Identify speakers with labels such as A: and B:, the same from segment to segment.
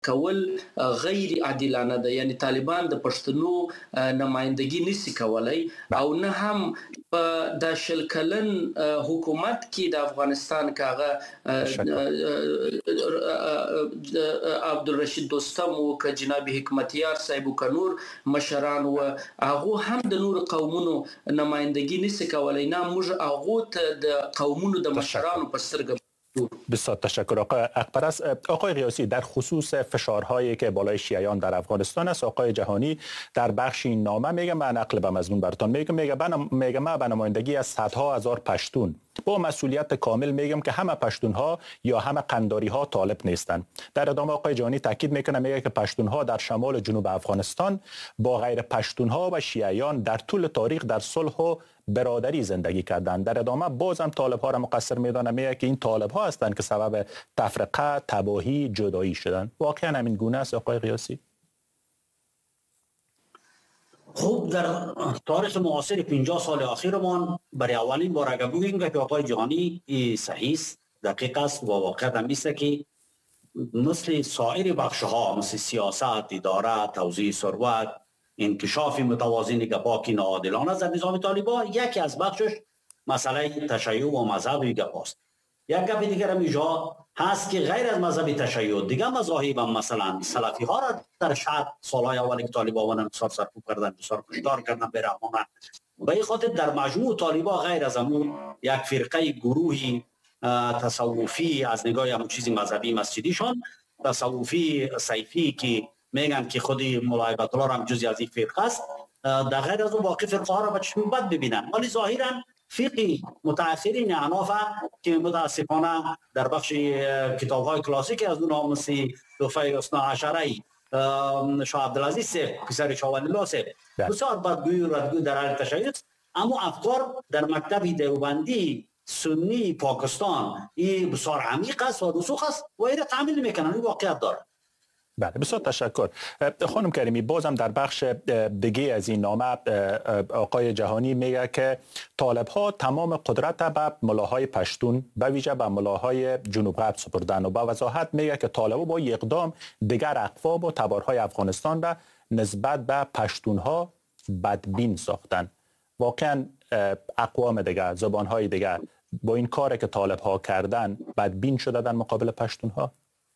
A: کول غیر عادلانه ده. یعنی طالبان د پښتنو نمائندګي نشي کولای او نه هم په د شلکلن حکومت کې د افغانستان کاغه عبدالرشید دوستم او ک جناب حکمتیار صاحب او کنور مشران او هغه هم د نور قومونو نمائندګي نشي کولای. نه موږ هغه ته د قومونو د مشرانو په سترګه.
B: بسیار تشکر آقای اکبرست. آقای قیاسی، در خصوص فشارهایی که بالای شیعیان در افغانستان است، آقای جهانی در بخش این نامه میگه، من نقل به مضمون براتون میگه من به نمایندگی از صدها هزار پشتون با مسئولیت کامل میگم که همه پشتون ها یا همه قنداری ها طالب نیستند. در ادامه آقای جهانی تاکید میکنه، میگه که پشتون ها در شمال جنوب افغانستان با غیر پشتون ها و شیعیان در طول تاریخ در صلح و برادری زندگی کردند. در ادامه بازم طالب ها را مقصر میدانه، میگه که این طالب ها هستند که سبب تفرقه، تباهی، جدایی شدند. واقعا همین گونه است آقای قیاسی؟
C: خوب، در تاریخ معاصر 50 سال اخیرمان برای اولین بار اگر بگوییم که آقای جهانی صحیح است، دقیق است و واقعا هم است که مثل سایر بخش‌ها مثل سیاست، اداره، توزیع ثروت، انکشاف متوازن گپاکی ناعادلانه در نظام طالبان، یکی از بخشش مسئله تشیع و مذهب گپاست. یک گپ دیگر هم اینجا هست که غیر از مذهب تشیع دیگر مذاهب هم مثلا سلفی ها را در شهر سالهای اولی که طالبان بسیار سرکوب کردن، بسیار کشتار کردن بی‌رحمانه. به این خاطر در مجموع طالبان غیر از همون یک فرقه گروهی تصوفی از نگاه همون چیزی مذهبی مسجدیشان، تصوفی سیفی که میگن که خودی مولای الله هم جزئی از این فرقه است، در غیر از اون باقی فرقه ها را به چشم بد ببینن. ولی ظاهرا فقه متأخرین احناف که متاسفانه در بخش کتاب های کلاسیک از اونها مثل توفیق اثنا عشره شاه عبدالعزیز پسر شاه ولی الله صاحب بسیار بدگویی و ردگویی در حال تشیع، اما افکار در مکتب دیوبندی سنی پاکستان این بسیار عمیق است و رسوخ است و این را تعمیل میکنن. این واقعیت داره.
B: بله، بسیار تشکر. خانم کریمی، بازم در بخش دیگه از این نامه آقای جهانی میگه که طالب ها تمام قدرت به ملاهای پشتون به ویژه به ملاهای جنوب غرب سپردن و با وضاحت میگه که طالب ها با اقدام دیگر اقوام و تبارهای افغانستان را نسبت به پشتون ها بدبین ساختن. واقعا اقوام دیگر، زبان های دیگر با این کاری که طالب ها کردن بدبین شده در مقابل پشتون ها؟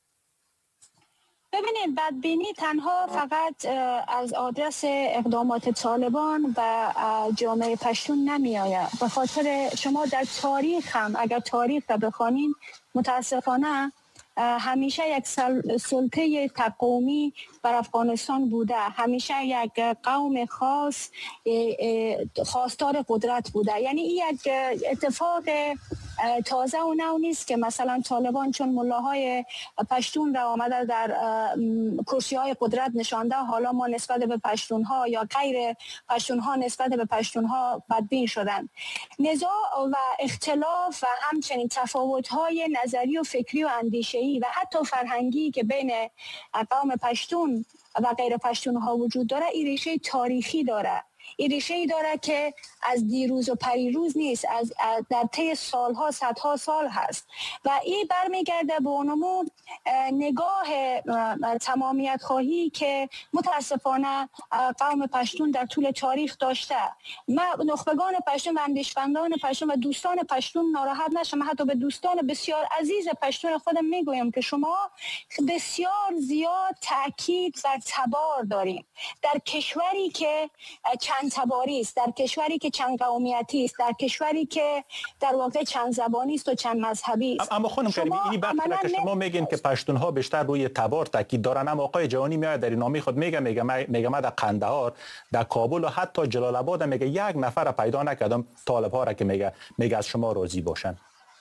D: ببینید، بدبینی تنها فقط از آدرس اقدامات طالبان و جامعه پشتون نمی آید. به خاطر شما در تاریخ هم اگر تاریخ را بخوانید، متاسفانه همیشه یک سلطه تقومی بر افغانستان بوده. همیشه یک قوم خاص خواستار قدرت بوده. یعنی این یک اتفاق تازه و نو نیست که مثلا طالبان چون ملاهای پشتون را آمده در کرسی های قدرت نشانده، حالا ما نسبت به پشتون ها یا غیر پشتون ها نسبت به پشتون ها بدبین شدن. نزاع و اختلاف و همچنین تفاوت های نظری و فکری و اندیشه‌ای و حتی فرهنگی که بین قوم پشتون و غیر پشتون ها وجود داره، این ریشه تاریخی داره. این ریشه‌ای داره که از دیروز و پریروز نیست، از در طی سالها، صدها سال هست و این برمیگرده به اونمون نگاه تمامیت خواهی که متاسفانه قوم پشتون در طول تاریخ داشته. من نخبگان پشتون و اندیشمندان پشتون و دوستان پشتون ناراحت نشم، حتی به دوستان بسیار عزیز پشتون خودم میگویم که شما بسیار زیاد تاکید بر تبار داریم در کشوری که چند تباری است، در کشوری که چند قومیتی است، در کشوری که در واقع چند زبانی است و چند مذهبی است.
B: اما خانم کریمی، این بحثی که شما میگین که پشتون ها بیشتر روی تبار تاکید دارن، اما آقای جهانی میاد در این نامه خود میگه من در قندهار، در کابل و حتی جلال آباد میگه یک نفر پیدا نکردم طالب ها را که میگه از شما راضی باشن.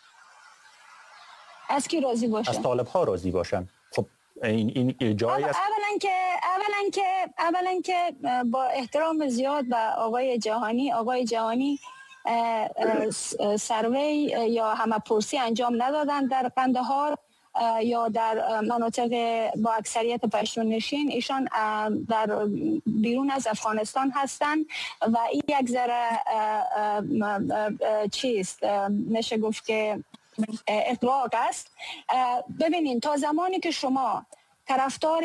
D: از کی راضی باشن؟
B: از طالب ها راضی باشن. خب این جایی است.
D: اولا که با احترام زیاد به آقای جهانی سروی یا همه‌پرسی انجام ندادن در قندهار یا در مناطق با اکثریت پشتون نشین. ایشان در بیرون از افغانستان هستند و این یک ذره چیست میشه گفت که اطلاق است. ببینین، تا زمانی که شما طرفدار